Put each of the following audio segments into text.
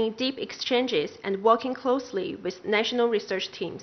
maintaining deep exchanges and working closely with national research teams.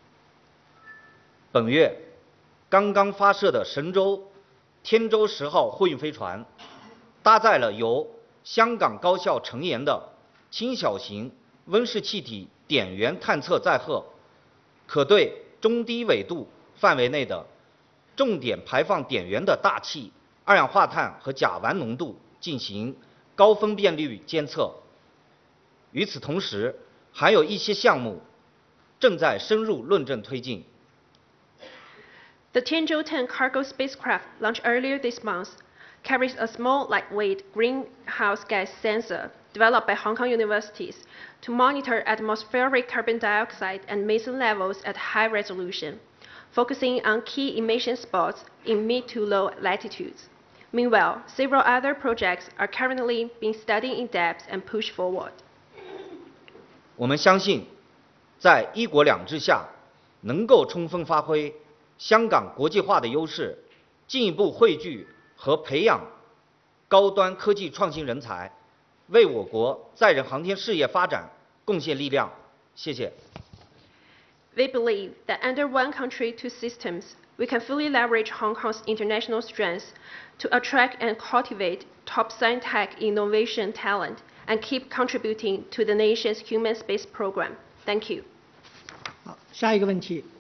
本月刚刚发射的神舟天舟10号货运飞船，搭载了由香港高校成研的轻小型温室气体碘源探测载荷，可对中低纬度范围内的重点排放碘源的大气、二氧化碳和甲烷浓度进行高分辨率监测。与此同时，还有一些项目正在深入论证推进。 The Tianzhou-10 cargo spacecraft, launched earlier this month, carries a small, lightweight greenhouse gas sensor developed by Hong Kong universities to monitor atmospheric carbon dioxide and methane levels at high resolution, focusing on key emission spots in mid to low latitudes. Meanwhile, several other projects are currently being studied in depth and pushed forward. 我们相信，在一国两制下，能够充分发挥香港国际化的优势，进一步汇聚和培养高端科技创新人才，为我国载人航天事业发展贡献力量。谢谢。 We believe that under one country, two systems, we can fully leverage Hong Kong's international strengths to attract and cultivate top science-tech innovation talent and keep contributing to the nation's human space program. Thank you. 好，下一个问题。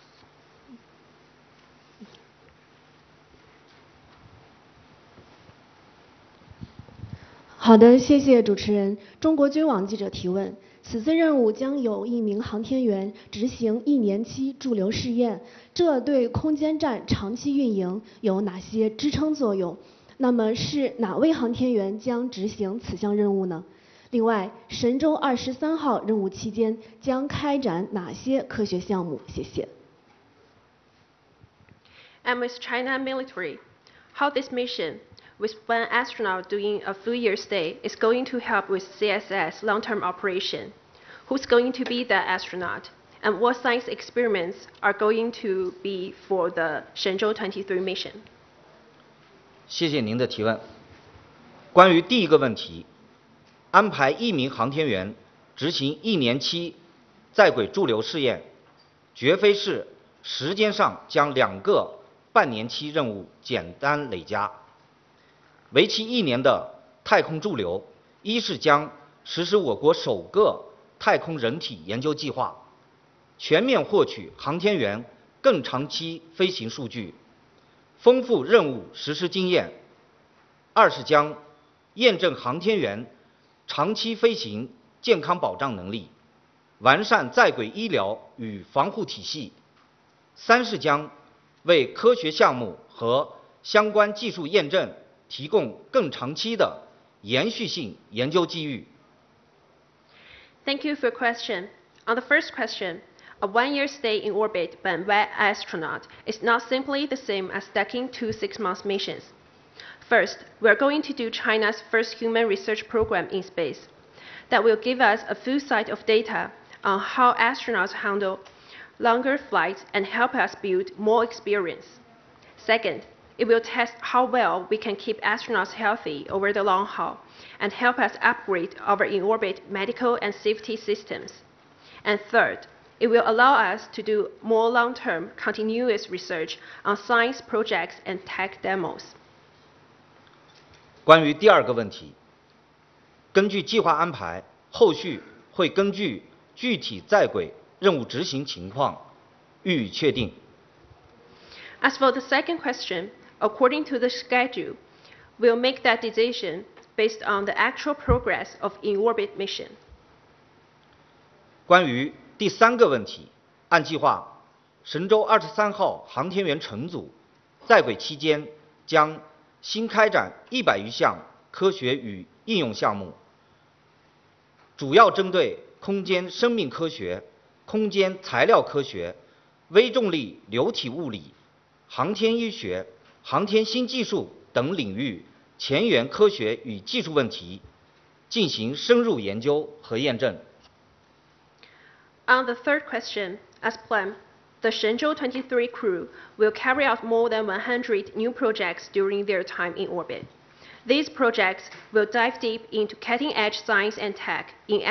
好的，谢谢主持人。中国军网记者提问：此次任务将有1名航天员执行1年期驻留试验，这对空间站长期运营有哪些支撑作用？那么是哪位航天员将执行此项任务呢？另外，神舟23号任务期间将开展哪些科学项目？谢谢。 And with China military, how this mission, with one astronaut doing a full year stay, is going to help with CSS long-term operation. Who's going to be that astronaut? And what science experiments are going to be for the Shenzhou 23 mission? 谢谢您的提问。关于第一个问题，安排1名航天员执行1年期在轨驻留试验，绝非是时间上将2个半年期任务简单累加。为期1年的太空驻留，一是将实施我国首个太空人体研究计划，全面获取航天员更长期飞行数据，丰富任务实施经验；二是将验证航天员长期飞行健康保障能力，完善在轨医疗与防护体系；三是将为科学项目和相关技术验证提供更长期的延续性研究机遇。 Thank you for your question. On the first question, a one-year stay in orbit by an astronaut is not simply the same as stacking 2 6-month missions. First, we are going to do China's first human research program in space that will give us a full set of data on how astronauts handle longer flights and help us build more experience. Second, it will test how well we can keep astronauts healthy over the long haul and help us upgrade our in-orbit medical and safety systems. And third, it will allow us to do more long-term continuous research on science projects and tech demos. 关于第二个问题，根据计划安排，后续会根据具体在轨任务执行情况予以确定。 As for the second question, according to the schedule, we'll make that decision based on the actual progress of in-orbit mission. 关于第三个问题，按计划，神舟23号航天员乘组在轨期间将新开展100余项科学与应用项目，主要针对空间生命科学、空间材料科学、微重力流体物理、航天医学、航天新技术等领域前沿科学与技术问题进行深入研究和验证。 On the third question, as planned, the Shenzhou 23 crew will carry out more than 100 new projects during their time in orbit. These projects will dive deep into cutting-edge science and tech in